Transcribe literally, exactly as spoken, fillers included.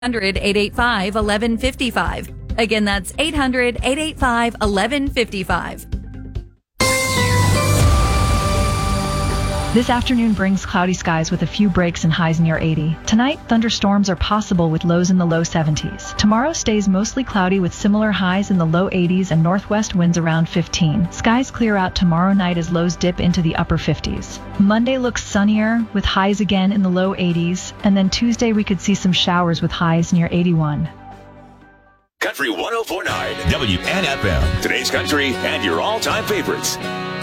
hundred, eight eight five, eleven fifty-five. Again, that's eight hundred, eight eight five, eleven fifty-five. This afternoon brings cloudy skies with a few breaks and highs near eighty. Tonight, thunderstorms are possible with lows in the low seventies. Tomorrow stays mostly cloudy with similar highs in the low eighties and northwest winds around fifteen. Skies clear out tomorrow night as lows dip into the upper fifties. Monday looks sunnier with highs again in the low eighties, and then Tuesday we could see some showers with highs near eighty-one. Country one oh four point nine W N F M. Today's country and your all-time favorites.